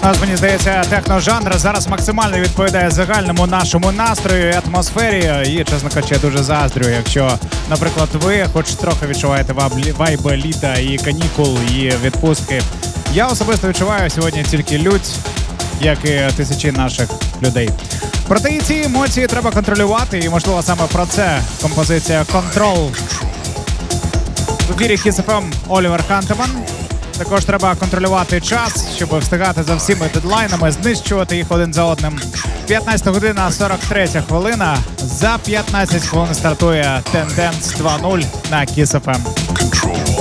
Мені здається, техножанр зараз максимально відповідає загальному нашому настрою і атмосфері. І, чесно кажучи, я дуже заздрю, якщо, наприклад, ви хоч трохи відчуваєте вайби літа і канікул, і відпустки. Я особисто відчуваю сьогодні тільки лють, як і тисячі наших людей. Проте і ці емоції треба контролювати, і, можливо, саме про це композиція «Control». В ефірі Kiss FM Олівер Хантеман. Також треба контролювати час, щоб встигати за всіми дедлайнами, знищувати їх один за одним. 15 година, 43 хвилина. За 15 хвилин стартує Tendence 2.0 на Kiss FM.